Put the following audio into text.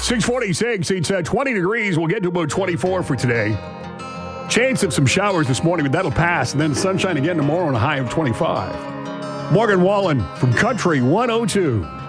646. It's 20 degrees. We'll get to about 24 for today. Chance of some showers this morning, but that'll pass. And then sunshine again tomorrow and a high of 25. Morgan Wallen from Country 102.